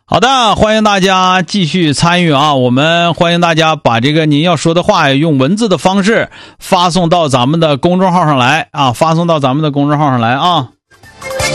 好的，欢迎大家继续参与啊！我们欢迎大家把这个您要说的话用文字的方式发送到咱们的公众号上来啊，发送到咱们的公众号上来啊。